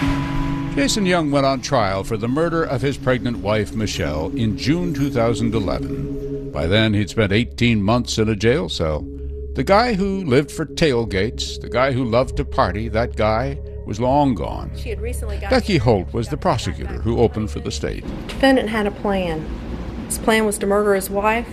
Jason Young went on trial for the murder of his pregnant wife, Michelle, in June 2011. By then, he'd spent 18 months in a jail cell. The guy who lived for tailgates, the guy who loved to party, that guy was long gone. Becky Holt was the prosecutor who opened for the state. The defendant had a plan. His plan was to murder his wife.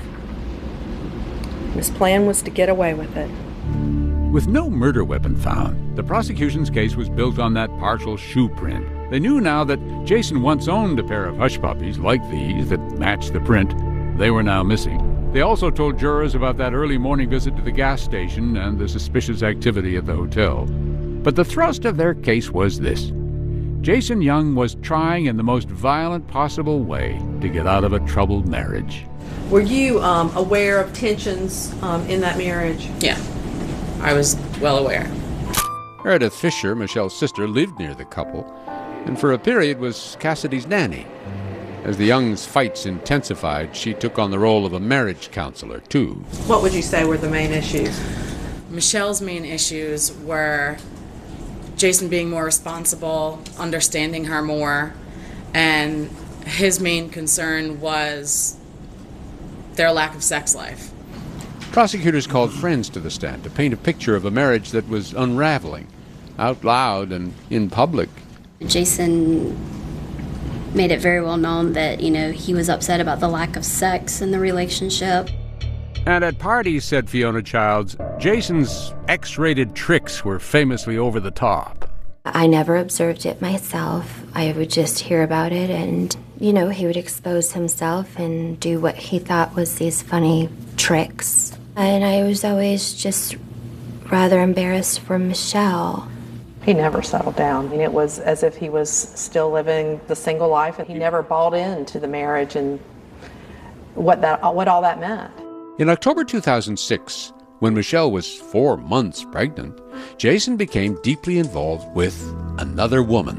His plan was to get away with it. With no murder weapon found, the prosecution's case was built on that partial shoe print. They knew now that Jason once owned a pair of hush puppies like these that matched the print. They were now missing. They also told jurors about that early morning visit to the gas station and the suspicious activity at the hotel. But the thrust of their case was this. Jason Young was trying in the most violent possible way to get out of a troubled marriage. Were you aware of tensions in that marriage? Yeah, I was well aware. Meredith Fisher, Michelle's sister, lived near the couple, and for a period was Cassidy's nanny. As the Youngs' fights intensified, she took on the role of a marriage counselor, too. What would you say were the main issues? Michelle's main issues were Jason being more responsible, understanding her more, and his main concern was their lack of sex life. Prosecutors called friends to the stand to paint a picture of a marriage that was unraveling, out loud and in public. Jason made it very well known that, he was upset about the lack of sex in the relationship. And at parties, said Fiona Childs, Jason's X-rated tricks were famously over the top. I never observed it myself. I would just hear about it and, he would expose himself and do what he thought was these funny tricks. And I was always just rather embarrassed for Michelle. He never settled down. It was as if he was still living the single life, and he never bought into the marriage and what all that meant. In October 2006, when Michelle was 4 months pregnant, Jason became deeply involved with another woman.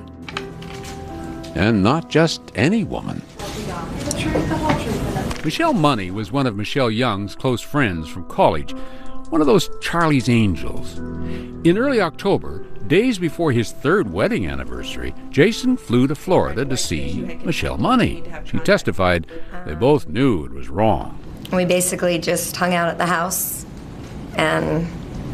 And not just any woman. Michelle Money was one of Michelle Young's close friends from college, one of those Charlie's Angels. In early October, days before his third wedding anniversary, Jason flew to Florida to see Michelle Money. She testified they both knew it was wrong. We basically just hung out at the house, and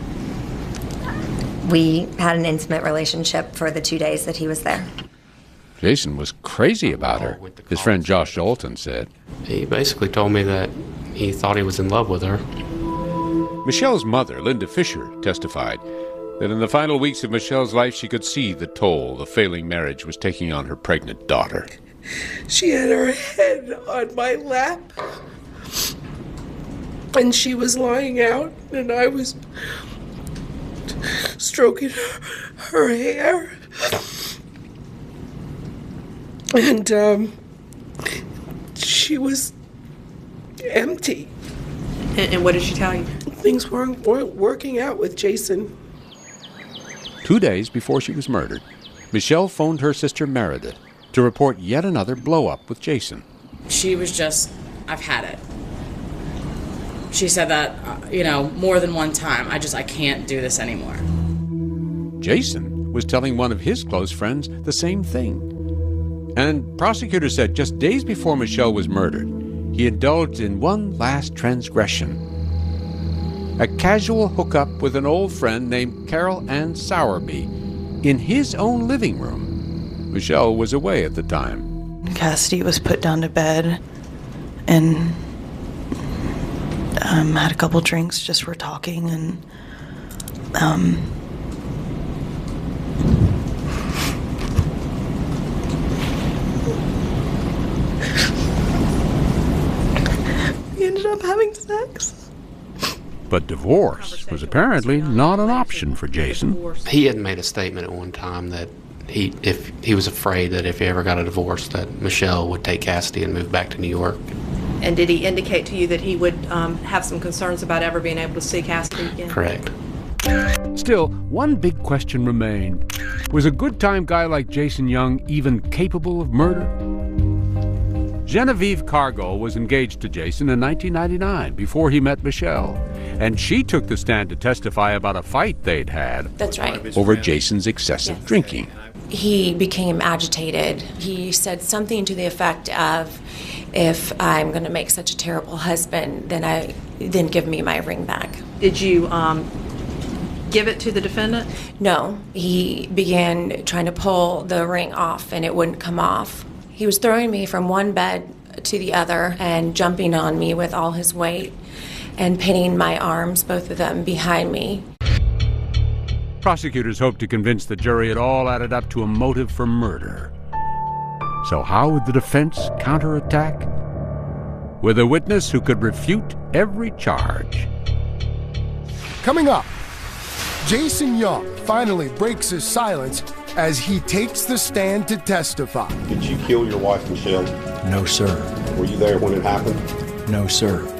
we had an intimate relationship for the 2 days that he was there. Jason was crazy about her, his friend Josh Jolton said. He basically told me that he thought he was in love with her. Michelle's mother, Linda Fisher, testified that in the final weeks of Michelle's life, she could see the toll the failing marriage was taking on her pregnant daughter. She had her head on my lap, and she was lying out, and I was stroking her hair. And she was empty. And what did she tell you? Things weren't working out with Jason. 2 days before she was murdered, Michelle phoned her sister Meredith to report yet another blow-up with Jason. She was just, I've had it. She said that, more than one time. I can't do this anymore. Jason was telling one of his close friends the same thing. And prosecutors said just days before Michelle was murdered, he indulged in one last transgression. A casual hookup with an old friend named Carol Ann Sowerby in his own living room. Michelle was away at the time. Cassidy was put down to bed and had a couple drinks, just were talking, and we ended up having sex. But divorce was apparently not an option for Jason. He had made a statement at one time that if he was afraid that if he ever got a divorce, that Michelle would take Cassidy and move back to New York. And did he indicate to you that he would have some concerns about ever being able to see Cassidy again? Correct. Still, one big question remained. Was a good-time guy like Jason Young even capable of murder? Genevieve Cargill was engaged to Jason in 1999 before he met Michelle, and she took the stand to testify about a fight they'd had. That's right. Over Jason's excessive drinking. he became agitated. He said something to the effect of, if I'm going to make such a terrible husband, then give me my ring back. Did you give it to the defendant? No. He began trying to pull the ring off, and it wouldn't come off. He was throwing me from one bed to the other and jumping on me with all his weight and pinning my arms, both of them, behind me. Prosecutors hoped to convince the jury it all added up to a motive for murder. So how would the defense counterattack? With a witness who could refute every charge. Coming up, Jason Young finally breaks his silence as he takes the stand to testify. Did you kill your wife, Michelle? No, sir. Were you there when it happened? No, sir.